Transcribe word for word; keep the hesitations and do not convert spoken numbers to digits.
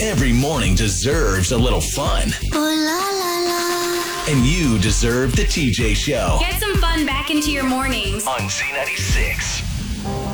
Every morning deserves a little fun. Ooh la la la. And you deserve the T J Show Get some fun back into your mornings on Z ninety-six.